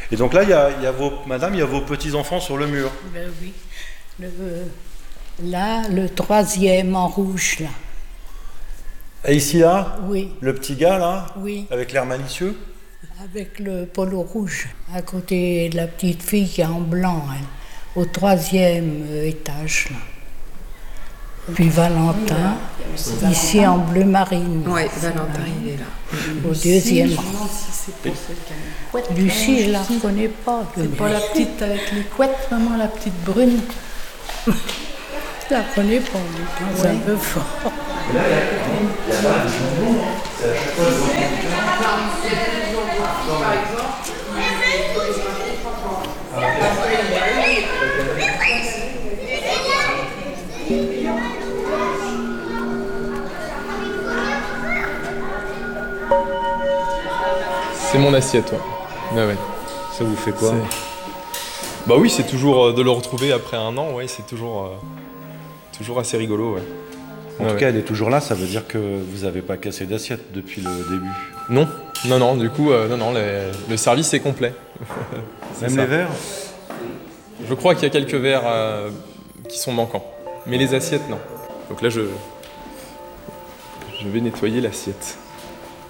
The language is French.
Et donc là, il y a madame, il y a vos petits-enfants sur le mur. Ben oui. Là, le troisième en rouge, là. Et ici, là, Oui. le petit gars, là, Oui. avec l'air malicieux. Avec le polo rouge, à côté de la petite fille qui est en blanc, elle, au troisième étage, là. Puis Valentin, ici en bleu marine. Oui, Valentin, il est là. Au deuxième rang. Si c'est pour cette canne. Lucie, je la reconnais pas. C'est pas la petite avec les couettes, maman, la petite brune. Je la reconnais pas, c'est un peu fort. C'est mon assiette, ouais. Ah ouais. Ça vous fait quoi? Bah oui, c'est toujours de le retrouver après un an, ouais, c'est toujours assez rigolo, ouais. En tout cas, elle est toujours là, ça veut dire que vous n'avez pas cassé d'assiette depuis le début. Non, du coup, le service est complet. Même les verres? Je crois qu'il y a quelques verres qui sont manquants, mais les assiettes, non. Donc là, je vais nettoyer l'assiette.